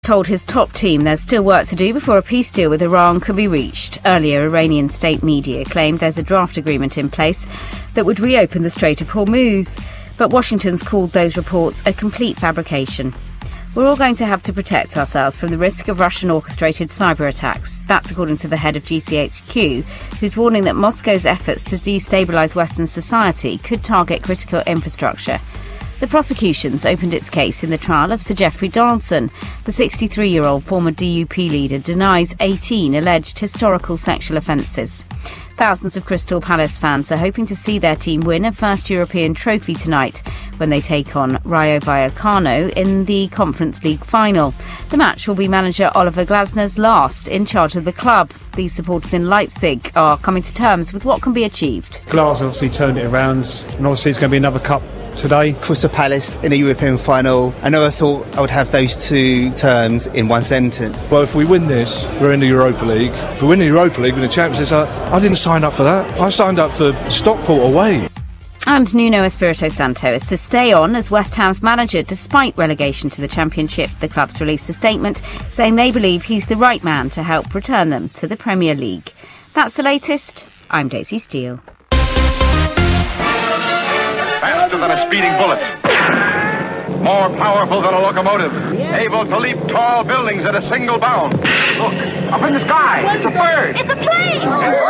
told his top team there's still work to do before a peace deal with Iran could be reached. Earlier, Iranian state media claimed there's a draft agreement in place that would reopen the Strait of Hormuz. But Washington's called those reports a complete fabrication. We're all going to have to protect ourselves from the risk of Russian-orchestrated cyber attacks. That's according to the head of GCHQ, who's warning that Moscow's efforts to destabilise Western society could target critical infrastructure. The prosecution's opened its case in the trial of Sir Geoffrey Donaldson. The 63-year-old former DUP leader denies 18 alleged historical sexual offences. Thousands of Crystal Palace fans are hoping to see their team win a first European trophy tonight when they take on Rayo Vallecano in the Conference League final. The match will be manager Oliver Glasner's last in charge of the club. These supporters in Leipzig are coming to terms with what can be achieved. Glasner obviously turned it around, and obviously it's going to be another cup today. Crystal Palace in a European final. I never thought I would have those two terms in one sentence. Well, if we win this, we're in the Europa League. If we win the Europa League, we're in the Champions League. I didn't sign up for that. I signed up for Stockport away. And Nuno Espirito Santo is to stay on as West Ham's manager despite relegation to the Championship. The club's released a statement saying they believe he's the right man to help return them to the Premier League. That's the latest. I'm Daisy Steele. Faster than a speeding bullet. More powerful than a locomotive. Yes. Able to leap tall buildings at a single bound. Look, up in the sky. It's a bird. It's a plane.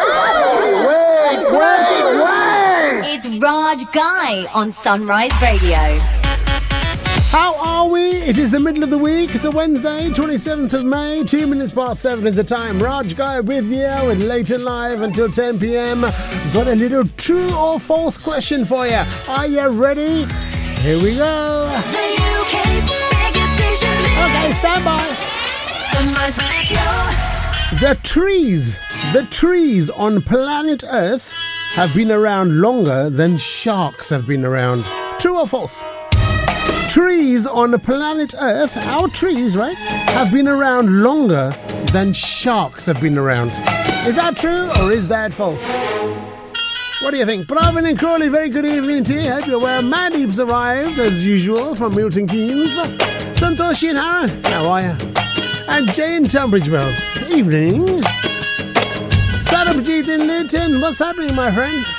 Wait. It's Raj Guy on Sunrise Radio. How are we? It is the middle of the week. It's a Wednesday, 27th of May. 2 minutes past 7 is the time. Raj Guy with you with Late and Live until 10 p.m. Got a little true or false question for you. Are you ready? Here we go. The UK's biggest station. Okay, stand by. Sunrise Radio. The trees on planet Earth have been around longer than sharks have been around. True or false? Trees on planet Earth, our trees, right, have been around longer than sharks have been around. Is that true or is that false? What do you think? Pravin and Crawley, very good evening to you. Hope you're well. Mandeep's arrived, as usual, from Milton Keynes. Santoshi and Hara, how are you? And Jay in Tunbridge Wells, evening. Sarabjit in Luton, what's happening, my friend?